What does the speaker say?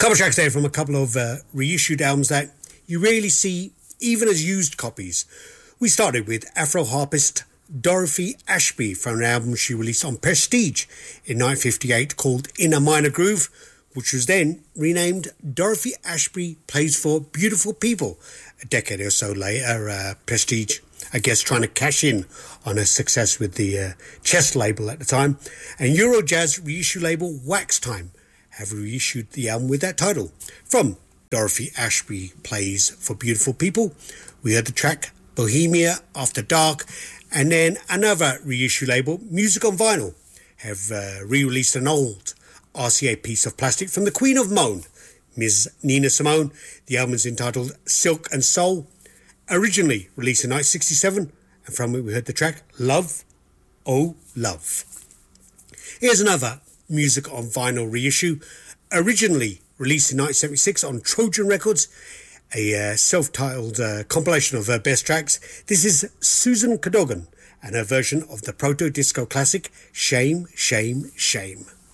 Couple of tracks there from a couple of reissued albums that you rarely see even as used copies. We started with Afro-harpist Dorothy Ashby from an album she released on Prestige in 1958 called In a Minor Groove, which was then renamed Dorothy Ashby Plays for Beautiful People. A decade or so later, Prestige, I guess, trying to cash in on her success with the Chess label at the time. And Eurojazz reissue label Wax Time have reissued the album with that title. From Dorothy Ashby Plays for Beautiful People, we heard the track Bohemia After Dark, and then another reissue label, Music on Vinyl, have re-released an old RCA piece of plastic from the Queen of Moan, Ms. Nina Simone. The album is entitled Silk and Soul, originally released in 1967, and from it we heard the track Love, Oh Love. Here's another Music on Vinyl reissue, originally released in 1976 on Trojan Records, a self-titled compilation of her best tracks. This is Susan Cadogan and her version of the proto-disco classic Shame, Shame, Shame.